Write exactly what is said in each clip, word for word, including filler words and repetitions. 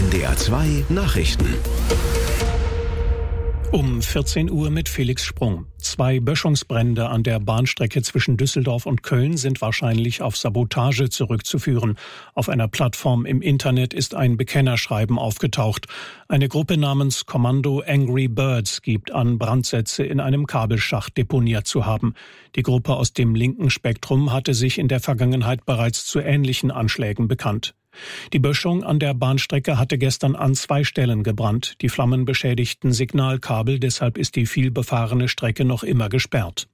N D R zwei Nachrichten. Um vierzehn Uhr mit Felix Sprung. Zwei Böschungsbrände an der Bahnstrecke zwischen Düsseldorf und Köln sind wahrscheinlich auf Sabotage zurückzuführen. Auf einer Plattform im Internet ist ein Bekennerschreiben aufgetaucht. Eine Gruppe namens Kommando Angry Birds gibt an, Brandsätze in einem Kabelschacht deponiert zu haben. Die Gruppe aus dem linken Spektrum hatte sich in der Vergangenheit bereits zu ähnlichen Anschlägen bekannt. Die Böschung an der Bahnstrecke hatte gestern an zwei Stellen gebrannt. Die Flammen beschädigten Signalkabel, deshalb ist die vielbefahrene Strecke noch immer gesperrt.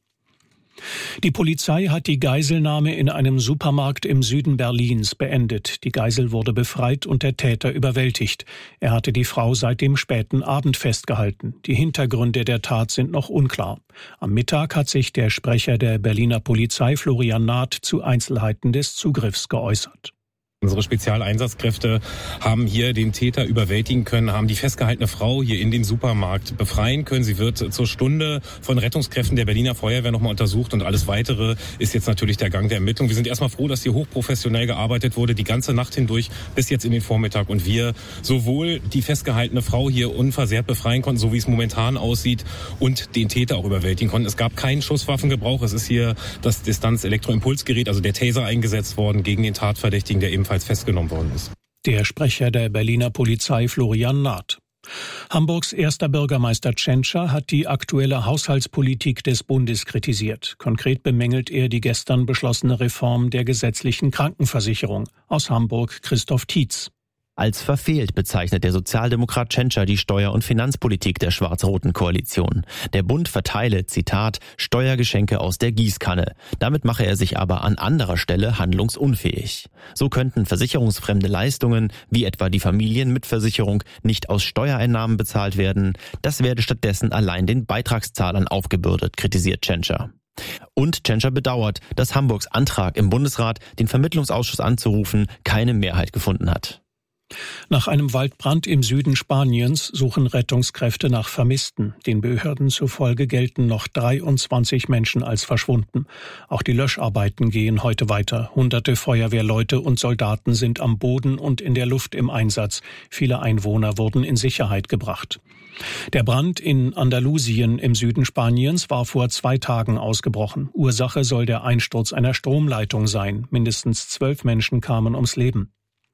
Die Polizei hat die Geiselnahme in einem Supermarkt im Süden Berlins beendet. Die Geisel wurde befreit und der Täter überwältigt. Er hatte die Frau seit dem späten Abend festgehalten. Die Hintergründe der Tat sind noch unklar. Am Mittag hat sich der Sprecher der Berliner Polizei, Florian Naht, zu Einzelheiten des Zugriffs geäußert. Unsere Spezialeinsatzkräfte haben hier den Täter überwältigen können, haben die festgehaltene Frau hier in den Supermarkt befreien können. Sie wird zur Stunde von Rettungskräften der Berliner Feuerwehr nochmal untersucht und alles Weitere ist jetzt natürlich der Gang der Ermittlung. Wir sind erstmal froh, dass hier hochprofessionell gearbeitet wurde, die ganze Nacht hindurch bis jetzt in den Vormittag und wir sowohl die festgehaltene Frau hier unversehrt befreien konnten, so wie es momentan aussieht, und den Täter auch überwältigen konnten. Es gab keinen Schusswaffengebrauch. Es ist hier das Distanz-Elektroimpulsgerät, also der Taser, eingesetzt worden gegen den Tatverdächtigen, der ebenfalls festgenommen worden ist. Der Sprecher der Berliner Polizei, Florian Naht. Hamburgs erster Bürgermeister Tschentscher hat die aktuelle Haushaltspolitik des Bundes kritisiert. Konkret bemängelt er die gestern beschlossene Reform der gesetzlichen Krankenversicherung. Aus Hamburg Christoph Tietz. Als verfehlt bezeichnet der Sozialdemokrat Tschentscher die Steuer- und Finanzpolitik der schwarz-roten Koalition. Der Bund verteile, Zitat, Steuergeschenke aus der Gießkanne. Damit mache er sich aber an anderer Stelle handlungsunfähig. So könnten versicherungsfremde Leistungen, wie etwa die Familienmitversicherung, nicht aus Steuereinnahmen bezahlt werden. Das werde stattdessen allein den Beitragszahlern aufgebürdet, kritisiert Tschentscher. Und Tschentscher bedauert, dass Hamburgs Antrag im Bundesrat, den Vermittlungsausschuss anzurufen, keine Mehrheit gefunden hat. Nach einem Waldbrand im Süden Spaniens suchen Rettungskräfte nach Vermissten. Den Behörden zufolge gelten noch dreiundzwanzig Menschen als verschwunden. Auch die Löscharbeiten gehen heute weiter. Hunderte Feuerwehrleute und Soldaten sind am Boden und in der Luft im Einsatz. Viele Einwohner wurden in Sicherheit gebracht. Der Brand in Andalusien im Süden Spaniens war vor zwei Tagen ausgebrochen. Ursache soll der Einsturz einer Stromleitung sein. Mindestens zwölf Menschen kamen ums Leben.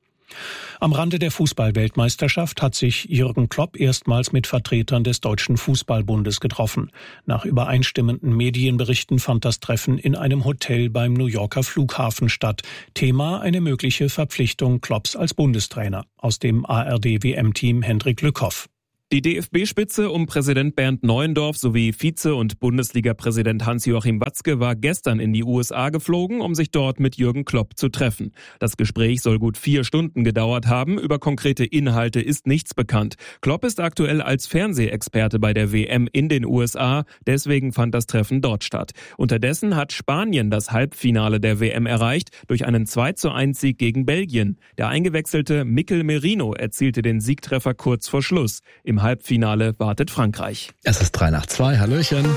Am Rande der Fußball-Weltmeisterschaft hat sich Jürgen Klopp erstmals mit Vertretern des Deutschen Fußballbundes getroffen. Nach übereinstimmenden Medienberichten fand das Treffen in einem Hotel beim New Yorker Flughafen statt. Thema eine mögliche Verpflichtung Klopps als Bundestrainer. Aus dem A R D-W M-Team Hendrik Lückhoff. Die D F B-Spitze um Präsident Bernd Neuendorf sowie Vize- und Bundesliga-Präsident Hans-Joachim Watzke war gestern in die U S A geflogen, um sich dort mit Jürgen Klopp zu treffen. Das Gespräch soll gut vier Stunden gedauert haben. Über konkrete Inhalte ist nichts bekannt. Klopp ist aktuell als Fernsehexperte bei der W M in den U S A. Deswegen fand das Treffen dort statt. Unterdessen hat Spanien das Halbfinale der W M erreicht durch einen zwei zu eins Sieg gegen Belgien. Der eingewechselte Mikel Merino erzielte den Siegtreffer kurz vor Schluss. Im Halbfinale wartet Frankreich. Es ist drei nach zwei. Hallöchen.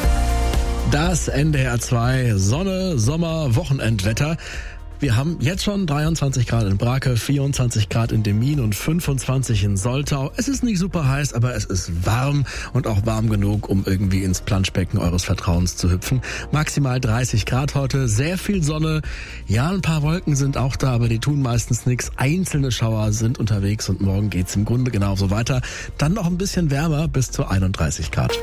Das N D R zwei Sonne, Sommer, Wochenendwetter. Wir haben jetzt schon dreiundzwanzig Grad in Brake, vierundzwanzig Grad in Demmin und fünfundzwanzig in Soltau. Es ist nicht super heiß, aber es ist warm und auch warm genug, um irgendwie ins Planschbecken eures Vertrauens zu hüpfen. Maximal dreißig Grad heute, sehr viel Sonne. Ja, ein paar Wolken sind auch da, aber die tun meistens nichts. Einzelne Schauer sind unterwegs und morgen geht's im Grunde genauso weiter. Dann noch ein bisschen wärmer, bis zu einunddreißig Grad.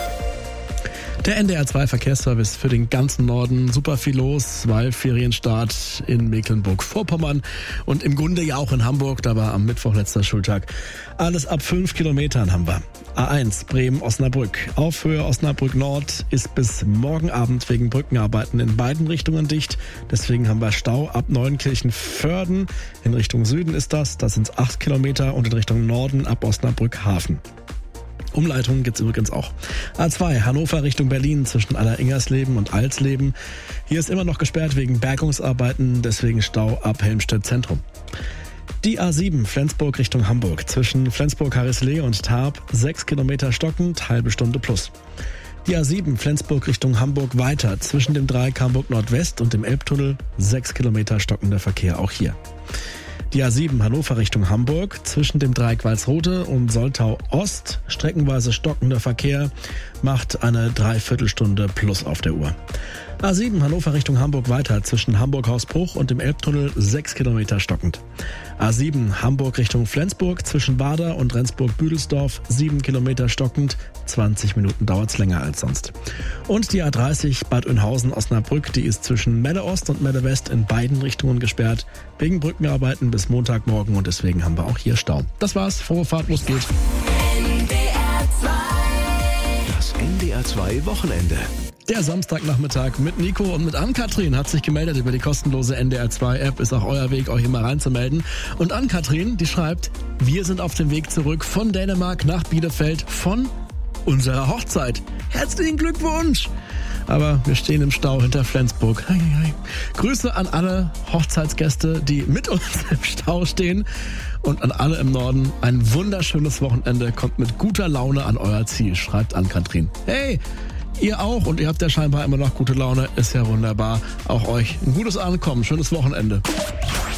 Der N D R zwei Verkehrsservice für den ganzen Norden. Super viel los, weil Ferienstart in Mecklenburg-Vorpommern und im Grunde ja auch in Hamburg. Da war am Mittwoch letzter Schultag. Alles ab fünf Kilometern haben wir. A eins Bremen-Osnabrück. Auf Höhe Osnabrück Nord ist bis morgen Abend wegen Brückenarbeiten in beiden Richtungen dicht. Deswegen haben wir Stau ab Neunkirchen-Vörden. In Richtung Süden ist das. Das sind acht Kilometer und in Richtung Norden ab Osnabrück-Hafen. Umleitungen gibt's übrigens auch. A zwei Hannover Richtung Berlin zwischen Aller-Ingersleben und Alsleben. Hier ist immer noch gesperrt wegen Bergungsarbeiten, deswegen Stau ab Helmstedt Zentrum. Die A sieben Flensburg Richtung Hamburg zwischen Flensburg-Harrislee und Tarp sechs Kilometer stockend, halbe Stunde plus. Die A sieben Flensburg Richtung Hamburg weiter zwischen dem Dreieck Hamburg Nordwest und dem Elbtunnel sechs Kilometer stockender Verkehr auch hier. Die A sieben Hannover Richtung Hamburg zwischen dem Dreieck Walsrode und Soltau Ost. Streckenweise stockender Verkehr macht eine Dreiviertelstunde plus auf der Uhr. A sieben Hannover Richtung Hamburg weiter zwischen Hamburg-Hausbruch und dem Elbtunnel sechs Kilometer stockend. A sieben Hamburg Richtung Flensburg zwischen Bader und Rendsburg-Büdelsdorf sieben Kilometer stockend. zwanzig Minuten dauert's länger als sonst. Und die A dreißig Bad Oeynhausen-Osnabrück, die ist zwischen Melle Ost und Melle West in beiden Richtungen gesperrt. Wegen Brückenarbeiten bis Montagmorgen und deswegen haben wir auch hier Stau. Das war's. Frohe Fahrt, los geht's. Das N D R zwei Wochenende. Der Samstagnachmittag mit Nico und mit Ann-Kathrin hat sich gemeldet über die kostenlose N D R zwei App. Ist auch euer Weg, euch immer reinzumelden. Und Ann-Kathrin, die schreibt, wir sind auf dem Weg zurück von Dänemark nach Bielefeld von unserer Hochzeit. Herzlichen Glückwunsch! Aber wir stehen im Stau hinter Flensburg. Hei, hei, hei. Grüße an alle Hochzeitsgäste, die mit uns im Stau stehen. Und an alle im Norden ein wunderschönes Wochenende. Kommt mit guter Laune an euer Ziel, schreibt Ann-Kathrin. Hey! Ihr auch und ihr habt ja scheinbar immer noch gute Laune, ist ja wunderbar. Auch euch ein gutes Ankommen, schönes Wochenende.